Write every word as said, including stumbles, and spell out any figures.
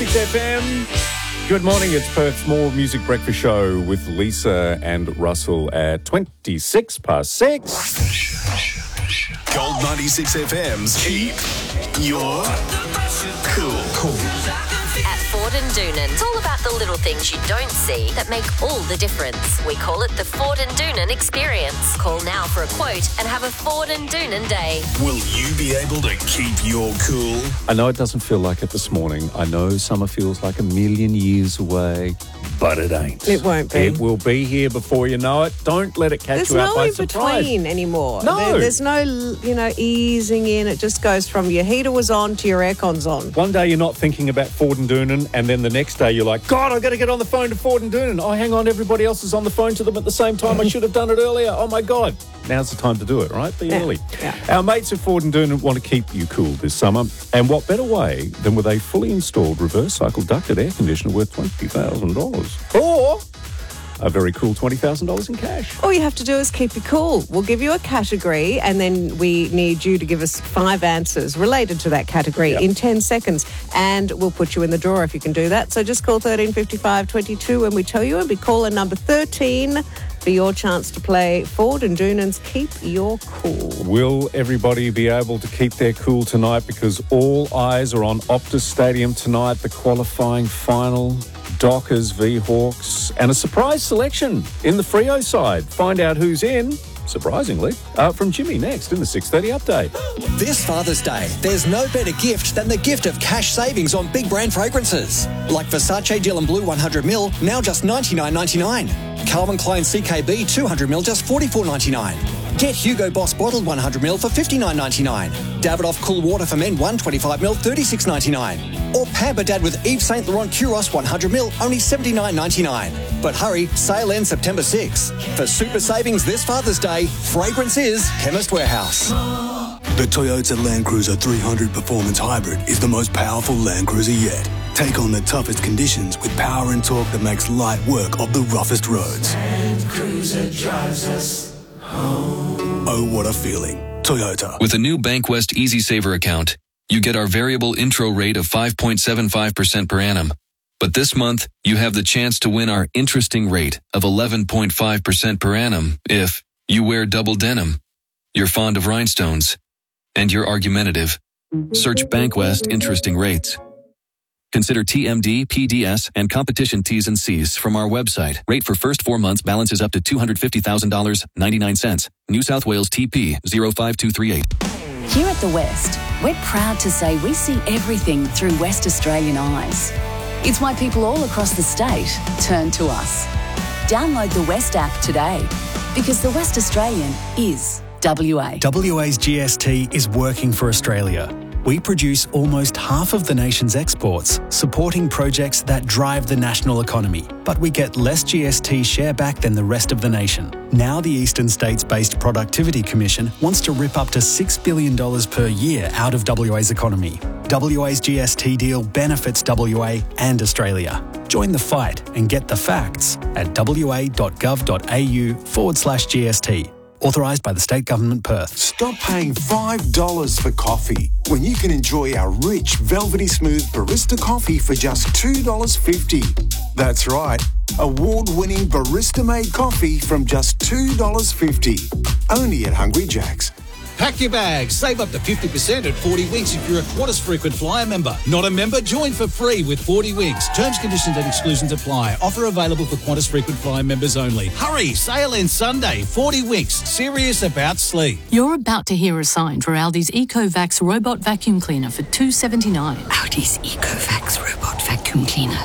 ninety-six F M. Good morning, it's Perth's More Music Breakfast Show with Lisa and Russell at twenty-six past six. Gold ninety-six F M's Keep Your Cool. Cool. At Ford and Doonan, it's all about the little things you don't see that make all the difference. We call it the Ford and Doonan experience. Call now for a quote and have a Ford and Doonan day. Will you be able to keep your cool? I know it doesn't feel like it this morning. I know summer feels like a million years away, but it ain't. It won't be. It will be here before you know it. Don't let it catch There's you out no by in surprise. between anymore. No. There- there's no, you know, easing in. It just goes from your heater was on to your aircon's on. One day you're not thinking about Ford and Doonan, and then the next day you're like, God, I've got to get on the phone to Ford and Doonan. Oh, hang on, everybody else is on the phone to them at the same time. I should have done it earlier. Oh, my God. Now's the time to do it, right? Be Yeah, early. yeah. Our mates at Ford and Doonan want to keep you cool this summer. And what better way than with a fully installed reverse cycle ducted air conditioner worth twenty thousand dollars. Or a very cool twenty thousand dollars in cash. All you have to do is keep it cool. We'll give you a category and then we need you to give us five answers related to that category Yep. in ten seconds. And we'll put you in the draw if you can do that. So just call thirteen fifty-five twenty-two when we tell you, and be caller number thirteen for your chance to play Ford and Doonan's Keep Your Cool. Will everybody be able to keep their cool tonight? Because all eyes are on Optus Stadium tonight, the qualifying final. Dockers v Hawks, and a surprise selection in the Freo side. Find out who's in, surprisingly, uh, from Jimmy next in the six thirty update. This Father's Day, there's no better gift than the gift of cash savings on big brand fragrances. Like Versace Dylan Blue one hundred mil, now just ninety-nine ninety-nine. Calvin Klein C K B two hundred mil, just forty-four ninety-nine. Get Hugo Boss Bottled one hundred mil for fifty-nine ninety-nine. Davidoff Cool Water for Men one twenty-five mil, thirty-six ninety-nine. Or Pamper Dad with Yves Saint Laurent Kuros one hundred mil, only seventy-nine ninety-nine. But hurry, sale ends September sixth. For super savings this Father's Day, fragrance is Chemist Warehouse. The Toyota Land Cruiser three hundred Performance Hybrid is the most powerful Land Cruiser yet. Take on the toughest conditions with power and torque that makes light work of the roughest roads. Land Cruiser drives us home. Oh, what a feeling. Toyota. With a new BankWest Easy Saver account, you get our variable intro rate of five point seven five percent per annum. But this month, you have the chance to win our interesting rate of eleven point five percent per annum if you wear double denim, you're fond of rhinestones, and you're argumentative. Search BankWest Interesting Rates. Consider T M D, P D S, and competition T's and C's from our website. Rate for first four months balances up to two hundred fifty thousand dollars and ninety-nine cents. New South Wales T P zero five two three eight. Here at The West, we're proud to say we see everything through West Australian eyes. It's why people all across the state turn to us. Download the West app today, because the West Australian is W A. W A's G S T is working for Australia. We produce almost half of the nation's exports, supporting projects that drive the national economy. But we get less G S T share back than the rest of the nation. Now the Eastern States-based Productivity Commission wants to rip up to six billion dollars per year out of W A's economy. W A's G S T deal benefits W A and Australia. Join the fight and get the facts at wa.gov.au forward slash GST. Authorised by the State Government, Perth. Stop paying five dollars for coffee when you can enjoy our rich, velvety smooth barista coffee for just two dollars fifty. That's right, award-winning barista-made coffee from just two dollars fifty. Only at Hungry Jack's. Pack your bags. Save up to fifty percent at forty winks if you're a Qantas Frequent Flyer member. Not a member? Join for free with forty winks. Terms, conditions and exclusions apply. Offer available for Qantas Frequent Flyer members only. Hurry! Sale ends Sunday. forty winks. Serious about sleep. You're about to hear a sign for Aldi's EcoVax Robot Vacuum Cleaner for two dollars seventy-nine. Aldi's EcoVax Robot Vacuum Cleaner.